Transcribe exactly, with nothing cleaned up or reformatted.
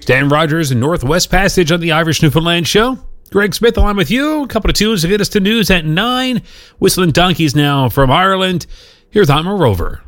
Dan Rogers and Northwest Passage on the Irish Newfoundland Show. Greg Smith along with you. A couple of tunes to get us to news at nine. Whistling Donkeys now from Ireland. Here's I'm a Rover.